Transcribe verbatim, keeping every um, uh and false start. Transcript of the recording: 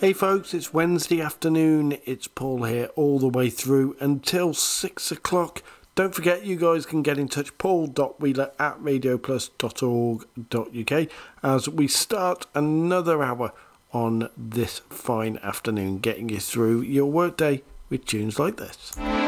Hey folks, it's Wednesday afternoon. It's Paul here all the way through until six o'clock. Don't forget, you guys can get in touch, paul dot wheeler at radio plus dot org dot uk, as we start another hour on this fine afternoon, getting you through your workday with tunes like this.